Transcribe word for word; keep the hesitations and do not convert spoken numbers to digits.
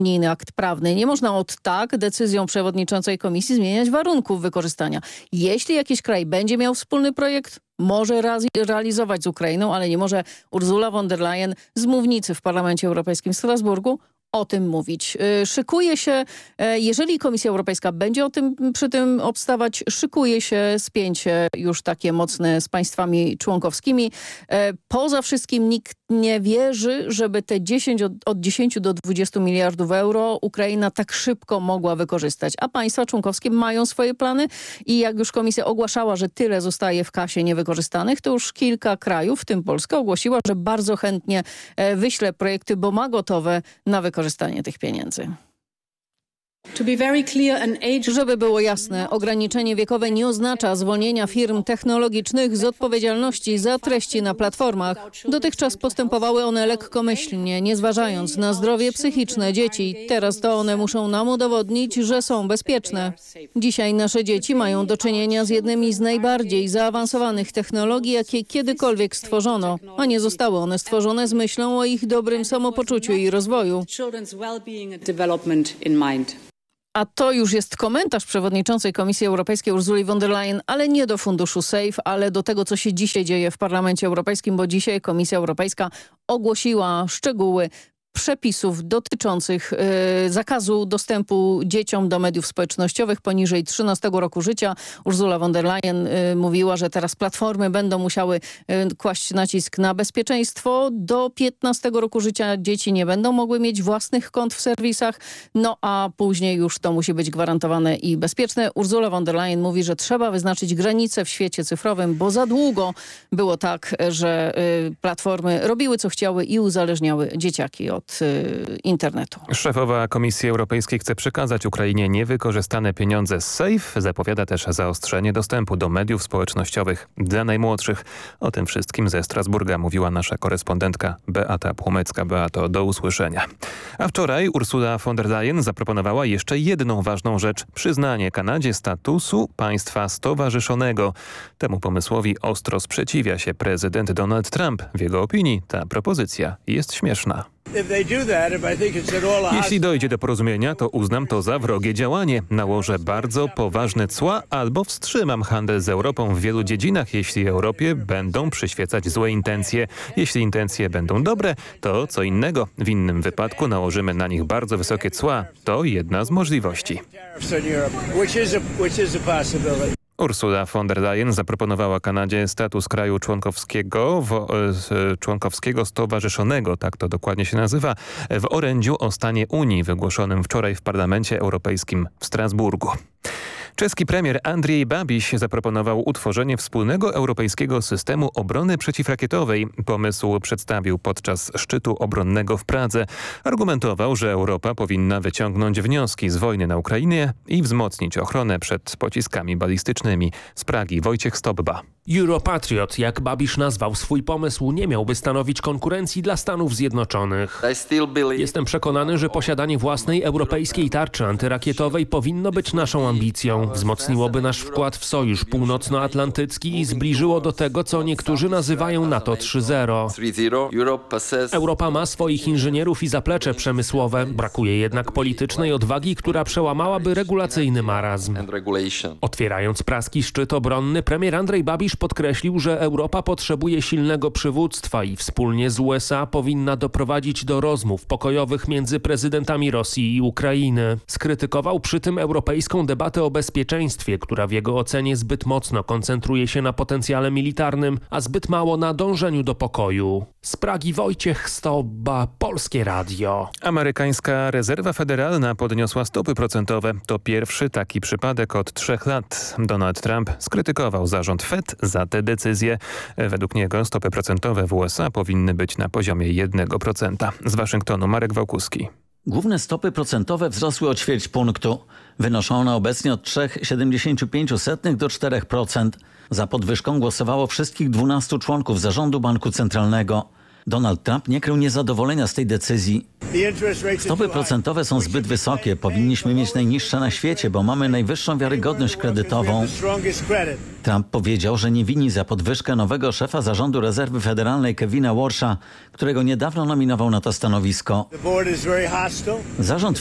unijny akt prawny. Nie można od tak decyzją przewodniczącej komisji zmieniać warunków wykorzystania. Jeśli jakiś kraj będzie miał wspólny projekt, może realizować z Ukrainą, ale nie może Ursula von der Leyen z mównicy w Parlamencie Europejskim w Strasburgu o tym mówić. Szykuje się, jeżeli Komisja Europejska będzie o tym, przy tym obstawać, szykuje się spięcie już takie mocne z państwami członkowskimi. Poza wszystkim nikt nie wierzy, żeby te dziesięć, od, od dziesięciu do dwudziestu miliardów euro Ukraina tak szybko mogła wykorzystać. A państwa członkowskie mają swoje plany i jak już Komisja ogłaszała, że tyle zostaje w kasie niewykorzystanych, to już kilka krajów, w tym Polska, ogłosiła, że bardzo chętnie wyśle projekty, bo ma gotowe na wykorzystanie tych pieniędzy. Żeby było jasne, ograniczenie wiekowe nie oznacza zwolnienia firm technologicznych z odpowiedzialności za treści na platformach. Dotychczas postępowały one lekkomyślnie, nie zważając na zdrowie psychiczne dzieci. Teraz to one muszą nam udowodnić, że są bezpieczne. Dzisiaj nasze dzieci mają do czynienia z jednymi z najbardziej zaawansowanych technologii, jakie kiedykolwiek stworzono, a nie zostały one stworzone z myślą o ich dobrym samopoczuciu i rozwoju. A to już jest komentarz przewodniczącej Komisji Europejskiej Ursuli von der Leyen, ale nie do funduszu SAFE, ale do tego, co się dzisiaj dzieje w Parlamencie Europejskim, bo dzisiaj Komisja Europejska ogłosiła szczegóły przepisów dotyczących y, zakazu dostępu dzieciom do mediów społecznościowych poniżej trzynastego roku życia. Ursula von der Leyen y, mówiła, że teraz platformy będą musiały y, kłaść nacisk na bezpieczeństwo. Do piętnastego roku życia dzieci nie będą mogły mieć własnych kont w serwisach, no a później już to musi być gwarantowane i bezpieczne. Ursula von der Leyen mówi, że trzeba wyznaczyć granice w świecie cyfrowym, bo za długo było tak, że y, platformy robiły co chciały i uzależniały dzieciaki od internetu. Szefowa Komisji Europejskiej chce przekazać Ukrainie niewykorzystane pieniądze z SAFE. Zapowiada też zaostrzenie dostępu do mediów społecznościowych dla najmłodszych. O tym wszystkim ze Strasburga mówiła nasza korespondentka Beata Płomecka. Beato, do usłyszenia. A wczoraj Ursula von der Leyen zaproponowała jeszcze jedną ważną rzecz. Przyznanie Kanadzie statusu państwa stowarzyszonego. Temu pomysłowi ostro sprzeciwia się prezydent Donald Trump. W jego opinii ta propozycja jest śmieszna. Jeśli dojdzie do porozumienia, to uznam to za wrogie działanie. Nałożę bardzo poważne cła albo wstrzymam handel z Europą w wielu dziedzinach, jeśli Europie będą przyświecać złe intencje. Jeśli intencje będą dobre, to co innego. W innym wypadku nałożymy na nich bardzo wysokie cła. To jedna z możliwości. Ursula von der Leyen zaproponowała Kanadzie status kraju członkowskiego, w, e, członkowskiego stowarzyszonego, tak to dokładnie się nazywa, w orędziu o stanie Unii wygłoszonym wczoraj w Parlamencie Europejskim w Strasburgu. Czeski premier Andrzej Babiš zaproponował utworzenie wspólnego europejskiego systemu obrony przeciwrakietowej. Pomysł przedstawił podczas szczytu obronnego w Pradze. Argumentował, że Europa powinna wyciągnąć wnioski z wojny na Ukrainie i wzmocnić ochronę przed pociskami balistycznymi. Z Pragi Wojciech Stobba. Europatriot, jak Babiš nazwał swój pomysł, nie miałby stanowić konkurencji dla Stanów Zjednoczonych. Jestem przekonany, że posiadanie własnej europejskiej tarczy antyrakietowej powinno być naszą ambicją. Wzmocniłoby nasz wkład w Sojusz Północnoatlantycki i zbliżyło do tego, co niektórzy nazywają NATO trzy zero. Europa ma swoich inżynierów i zaplecze przemysłowe. Brakuje jednak politycznej odwagi, która przełamałaby regulacyjny marazm. Otwierając praski szczyt obronny, premier Andrzej Babiš podkreślił, że Europa potrzebuje silnego przywództwa i wspólnie z U S A powinna doprowadzić do rozmów pokojowych między prezydentami Rosji i Ukrainy. Skrytykował przy tym europejską debatę o bezpieczeństwie, która w jego ocenie zbyt mocno koncentruje się na potencjale militarnym, a zbyt mało na dążeniu do pokoju. Z Pragi Wojciech Stobba, Polskie Radio. Amerykańska rezerwa federalna podniosła stopy procentowe. To pierwszy taki przypadek od trzech lat. Donald Trump skrytykował zarząd Fed za tę decyzję. Według niego stopy procentowe w U S A powinny być na poziomie jednego procenta. Z Waszyngtonu Marek Wałkuski. Główne stopy procentowe wzrosły o ćwierć punktu. Wynoszą one obecnie od trzy przecinek siedemdziesiąt pięć do czterech procent. Za podwyżką głosowało wszystkich dwunastu członków zarządu Banku Centralnego. Donald Trump nie krył niezadowolenia z tej decyzji. Stopy procentowe są zbyt wysokie. Powinniśmy mieć najniższe na świecie, bo mamy najwyższą wiarygodność kredytową. Trump powiedział, że nie wini za podwyżkę nowego szefa Zarządu Rezerwy Federalnej Kevina Warsha, którego niedawno nominował na to stanowisko. Zarząd